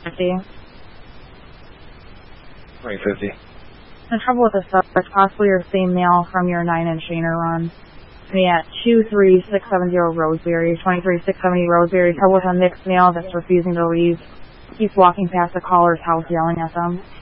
2050. 2050. The trouble with this stuff is possibly your same mail from your 9-inch Shaner run. Yeah, 23670 Roseberry, 23670 Roseberry. Trouble with a mixed mail that's refusing to leave. Keeps walking past the caller's house yelling at them.